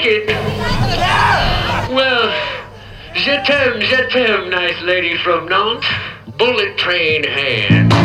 like it? Well, je t'aime, nice lady from Nantes. Bullet train hand.